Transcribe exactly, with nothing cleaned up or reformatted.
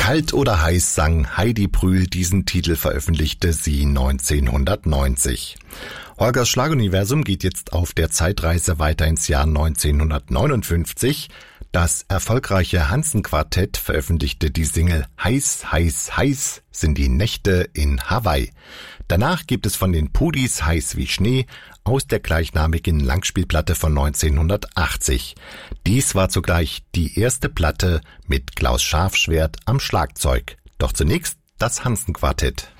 Kalt oder heiß sang Heidi Brühl, diesen Titel veröffentlichte sie neunzehnhundertneunzig. Holgers Schlaguniversum geht jetzt auf der Zeitreise weiter ins Jahr neunzehnhundertneunundfünfzig. Das erfolgreiche Hansen-Quartett veröffentlichte die Single Heiß, heiß, heiß sind die Nächte in Hawaii. Danach gibt es von den Pudis Heiß wie Schnee aus der gleichnamigen Langspielplatte von neunzehnhundertachtzig. Dies war zugleich die erste Platte mit Klaus Scharfschwert am Schlagzeug. Doch zunächst das Hansen-Quartett.